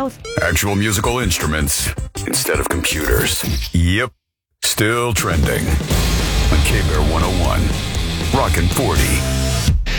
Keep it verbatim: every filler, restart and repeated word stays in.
Oh, Actual musical instruments instead of computers. Yep. Still trending. On K-Bear one oh one. Rockin' forty.